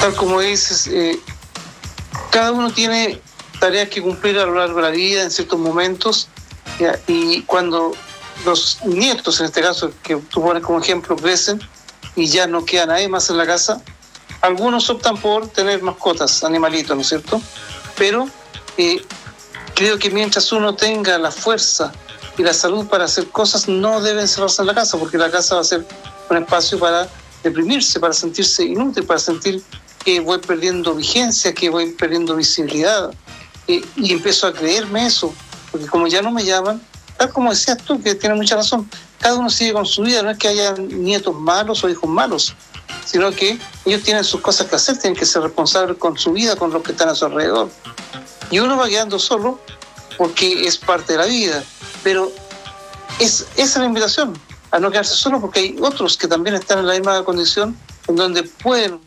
tal como dices, cada uno tiene tareas que cumplir a lo largo de la vida en ciertos momentos, ¿ya? Y cuando los nietos, en este caso que tú pones como ejemplo, crecen y ya no queda nadie más en la casa, algunos optan por tener mascotas, animalitos, ¿no es cierto? Pero creo que mientras uno tenga la fuerza y la salud para hacer cosas, no debe encerrarse en la casa, porque la casa va a ser un espacio para deprimirse, para sentirse inútil, para sentir que voy perdiendo vigencia, que voy perdiendo visibilidad. Y empiezo a creerme eso, porque como ya no me llaman, tal como decías tú, que tienes mucha razón, cada uno sigue con su vida, no es que haya nietos malos o hijos malos, sino que ellos tienen sus cosas que hacer, tienen que ser responsables con su vida, con los que están a su alrededor. Y uno va quedando solo porque es parte de la vida, pero esa es la invitación, a no quedarse solo, porque hay otros que también están en la misma condición, en donde pueden...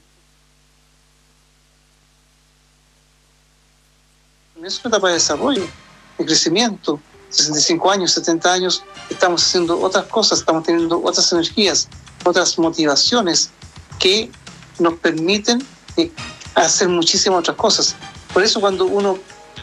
Es una etapa de desarrollo, de crecimiento. 65 años, 70 años, estamos haciendo otras cosas, estamos teniendo otras energías, otras motivaciones que nos permiten hacer muchísimas otras cosas. Por eso cuando uno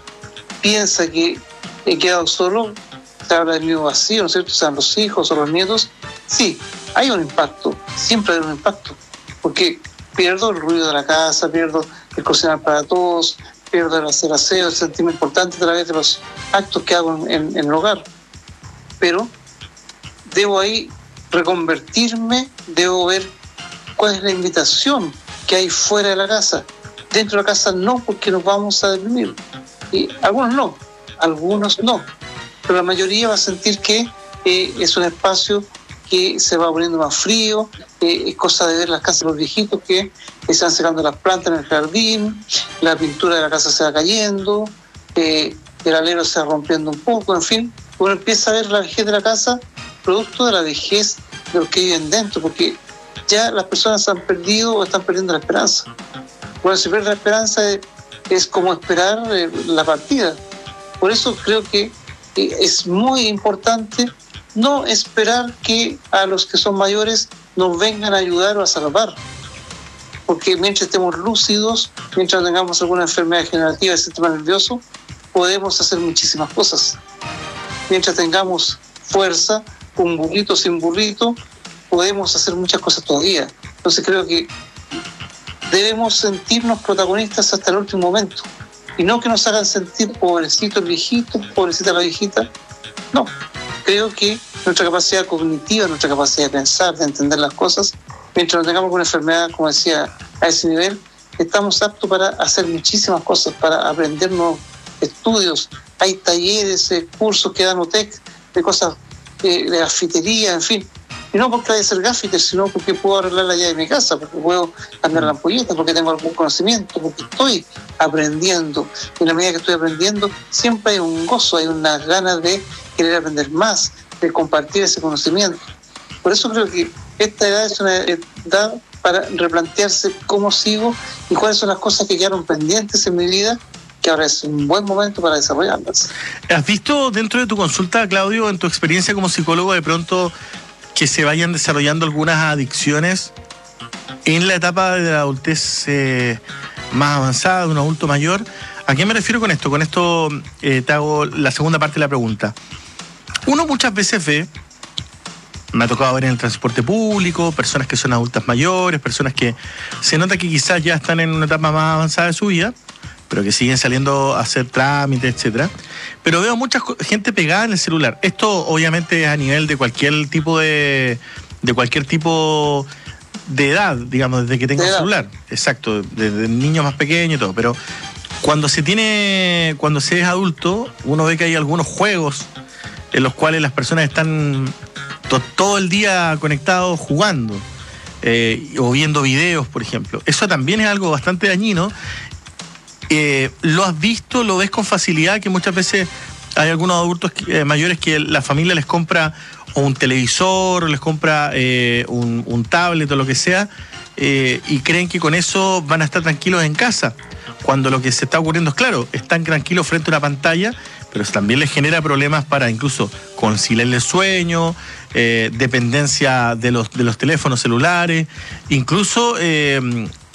piensa que he quedado solo, se habla del mismo vacío, ¿no es cierto? Sean los hijos o los nietos. Sí, hay un impacto, siempre hay un impacto, porque pierdo el ruido de la casa, pierdo el cocinar para todos, pierdo el hacer aseo, el sentirme importante a través de los actos que hago en el hogar. Pero debo ahí reconvertirme, debo ver cuál es la invitación que hay fuera de la casa. Dentro de la casa no, porque nos vamos a deprimir. Y algunos no, pero la mayoría va a sentir que es un espacio que se va poniendo más frío, es cosa de ver las casas de los viejitos que están secando las plantas en el jardín, la pintura de la casa se va cayendo, el alero se va rompiendo un poco, en fin, uno empieza a ver la vejez de la casa producto de la vejez de los que viven dentro, porque ya las personas han perdido o están perdiendo la esperanza. Bueno, si pierde la esperanza es como esperar la partida. Por eso creo que es muy importante no esperar que a los que son mayores nos vengan a ayudar o a salvar. Porque mientras estemos lúcidos, mientras tengamos alguna enfermedad degenerativa del sistema nervioso, podemos hacer muchísimas cosas. Mientras tengamos fuerza, con burrito o sin burrito, podemos hacer muchas cosas todavía. Entonces creo que debemos sentirnos protagonistas hasta el último momento. Y no que nos hagan sentir pobrecito el viejito, pobrecita la viejita. No, creo que nuestra capacidad cognitiva, nuestra capacidad de pensar, de entender las cosas, mientras no tengamos una enfermedad, como decía, a ese nivel, estamos aptos para hacer muchísimas cosas, para aprender nuevos estudios. Hay talleres, cursos que dan UTEC, de cosas de grafitería, en fin. Y no porque haya que ser gaffiter, sino porque puedo arreglar la llave de mi casa, porque puedo cambiar la ampolleta, porque tengo algún conocimiento, porque estoy aprendiendo. Y en la medida que estoy aprendiendo, siempre hay un gozo, hay unas ganas de querer aprender más, de compartir ese conocimiento. Por eso creo que esta edad es una edad para replantearse cómo sigo y cuáles son las cosas que quedaron pendientes en mi vida, que ahora es un buen momento para desarrollarlas. ¿Has visto dentro de tu consulta, Claudio, en tu experiencia como psicólogo, de pronto que se vayan desarrollando algunas adicciones en la etapa de la adultez más avanzada, de un adulto mayor? ¿A qué me refiero con esto? Con esto te hago la segunda parte de la pregunta. Uno muchas veces ve, me ha tocado ver en el transporte público, personas que son adultas mayores, personas que se nota que quizás ya están en una etapa más avanzada de su vida, pero que siguen saliendo a hacer trámites, etcétera. Pero veo mucha gente pegada en el celular. Esto obviamente es a nivel de cualquier tipo de edad, digamos, desde que tenga un celular. Exacto, desde niños más pequeños y todo. Pero cuando se es adulto, uno ve que hay algunos juegos en los cuales las personas están todo el día conectados jugando o viendo videos, por ejemplo. Eso también es algo bastante dañino. ¿Lo has visto? ¿Lo ves con facilidad? Que muchas veces hay algunos adultos mayores que la familia les compra o un televisor, o les compra un tablet o lo que sea, y creen que con eso van a estar tranquilos en casa, cuando lo que se está ocurriendo es, claro, están tranquilos frente a una pantalla, pero también les genera problemas para incluso conciliar el sueño, dependencia de los teléfonos celulares, incluso